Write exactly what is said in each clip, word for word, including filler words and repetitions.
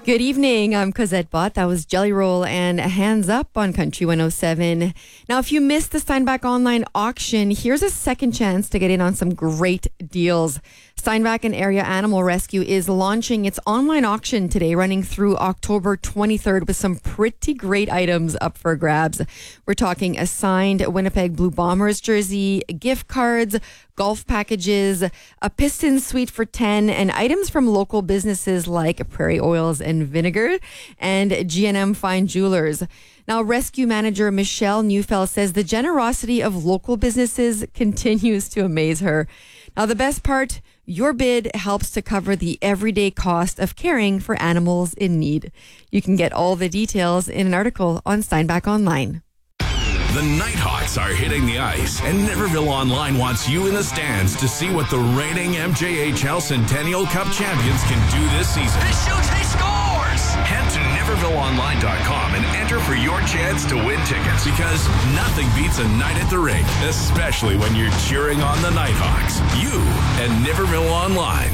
Good evening. I'm Cosette Bott. That was Jelly Roll and Hands Up on Country one oh seven. Now, if you missed the Steinbach online auction, here's a second chance to get in on some great deals. Steinbach and Area Animal Rescue is launching its online auction today, running through October twenty-third with some pretty great items up for grabs. We're talking a signed Winnipeg Blue Bombers jersey, gift cards, golf packages, a Pistons suite for ten, and items from local businesses like Prairie Oils and Vinegar and G and M Fine Jewelers. Now, rescue manager Michelle Neufeld says the generosity of local businesses continues to amaze her. Now, the best part, your bid helps to cover the everyday cost of caring for animals in need. You can get all the details in an article on Steinbach Online. The Nighthawks are hitting the ice, and Niverville Online wants you in the stands to see what the reigning M J H L Centennial Cup champions can do this season. He shoots, he scores! Head to Niverville Online dot com and enter for your chance to win tickets, because nothing beats a night at the rink, especially when you're cheering on the Nighthawks. You and Niverville Online.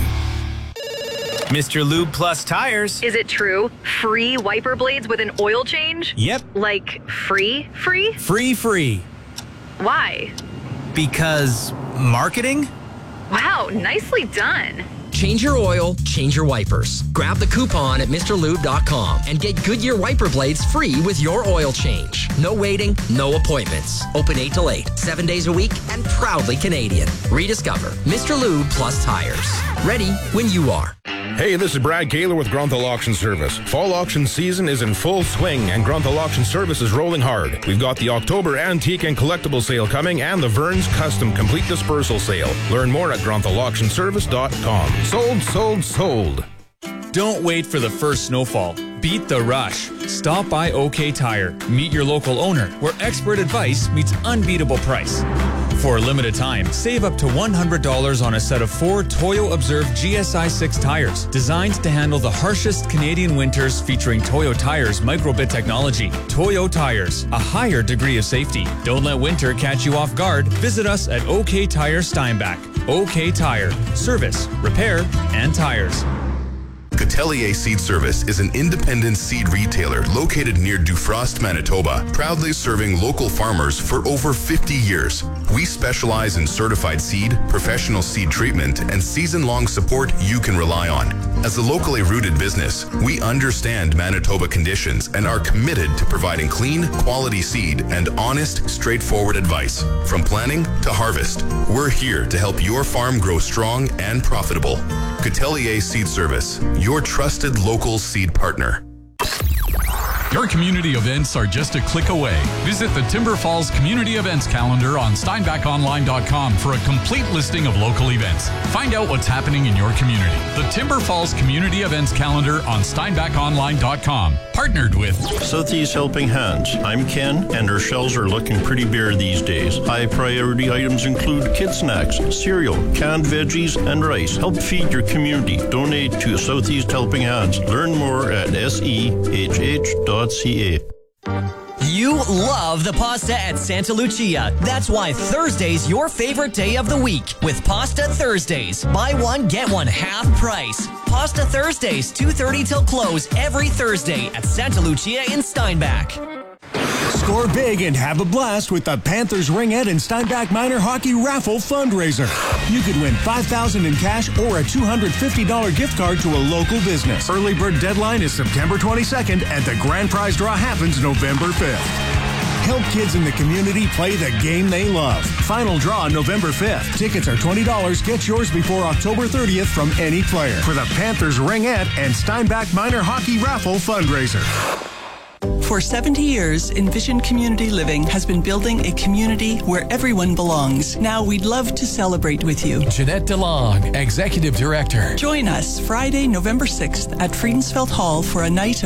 Mister Lube Plus Tires. Is it true? Free wiper blades with an oil change? Yep. Like free, free? Free, free. Why? Because marketing? Wow, nicely done. Change your oil, change your wipers. Grab the coupon at Mister Lube dot com and get Goodyear wiper blades free with your oil change. No waiting, no appointments. Open eight till eight, seven days a week, and proudly Canadian. Rediscover Mister Lube Plus Tires. Ready when you are. Hey, this is Brad Kaler with Grunthal Auction Service. Fall auction season is in full swing, and Grunthal Auction Service is rolling hard. We've got the October Antique and Collectible Sale coming, and the Vern's Custom Complete Dispersal Sale. Learn more at Grunthal Auction Service dot com. Sold, sold, sold. Don't wait for the first snowfall. Beat the rush. Stop by OK Tire. Meet your local owner, where expert advice meets unbeatable price. For a limited time, save up to one hundred dollars on a set of four Toyo Observe G S I six tires, designed to handle the harshest Canadian winters, featuring Toyo Tires microbit technology. Toyo Tires, a higher degree of safety. Don't let winter catch you off guard. Visit us at OK Tire Steinbach. OK Tire. Service, repair, and tires. Catelier Seed Service is an independent seed retailer located near Dufrost, Manitoba, proudly serving local farmers for over fifty years. We specialize in certified seed, professional seed treatment, and season-long support you can rely on. As a locally rooted business, we understand Manitoba conditions and are committed to providing clean, quality seed and honest, straightforward advice. From planting to harvest, we're here to help your farm grow strong and profitable. Catelier Seed Service, your trusted local seed partner. Your community events are just a click away. Visit the Timber Falls Community Events calendar on Steinbach Online dot com for a complete listing of local events. Find out what's happening in your community. The Timber Falls Community Events calendar on Steinbach Online dot com. Partnered with Southeast Helping Hands. I'm Ken, and our shelves are looking pretty bare these days. High priority items include kid snacks, cereal, canned veggies, and rice. Help feed your community. Donate to Southeast Helping Hands. Learn more at S E H H dot C A. You love the pasta at Santa Lucia. That's why Thursday's your favorite day of the week with Pasta Thursdays. Buy one, get one half price. Pasta Thursdays, two thirty till close every Thursday at Santa Lucia in Steinbach. Score big and have a blast with the Panthers Ringette and Steinbach Minor Hockey Raffle fundraiser. You could win five thousand dollars in cash or a two hundred fifty dollars gift card to a local business. Early bird deadline is September twenty-second, and the grand prize draw happens November fifth. Help kids in the community play the game they love. Final draw November fifth. Tickets are twenty dollars. Get yours before October thirtieth from any player for the Panthers Ringette and Steinbach Minor Hockey Raffle fundraiser. For seventy years, Envision Community Living has been building a community where everyone belongs. Now we'd love to celebrate with you. Jeanette DeLong, Executive Director. Join us Friday, November sixth at Friedensfeld Hall for a night of